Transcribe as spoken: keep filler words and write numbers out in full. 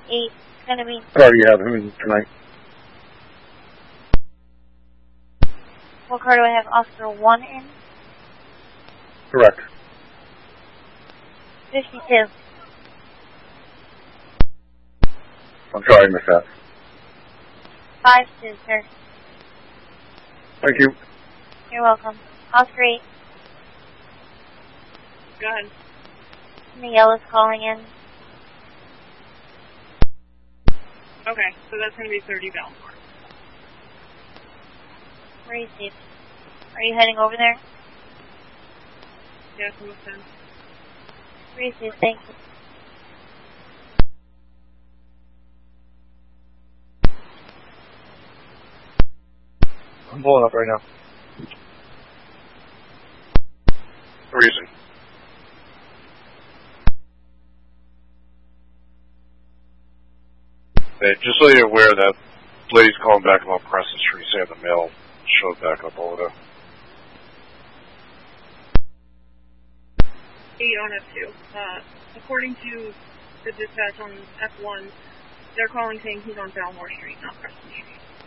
eight, gonna be... Car do you have him in tonight? What car do I have Oscar one in? Correct. fifty-two. I'm sorry I missed that. five two, sir. Thank you. You're welcome. Oscar eight. Go ahead. The yellow's calling in. Okay, so that's going to be thirty Balmore. Received. Are you heading over there? Yes, almost done. Received, thank you. I'm pulling up right now. Reason. Hey, just so you're aware that lady's calling back about Preston Street saying the mail showed back up over there. eight on F two. Uh, according to the dispatch on F one, they're calling saying he's on Balmore Street, not Preston Street.